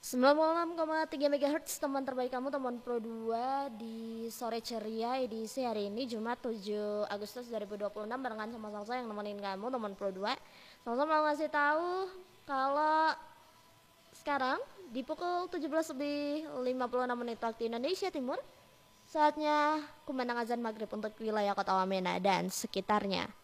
96,3 MHz teman terbaik kamu, teman Pro 2 di sore ceria edisi hari ini Jumat 7 Agustus 2026 barengan sama Salsa yang nemenin kamu teman Pro 2. Salsa mau ngasih tahu kalau sekarang di pukul 17:56 waktu Indonesia Timur saatnya kumandang azan maghrib untuk wilayah kota Wamena dan sekitarnya.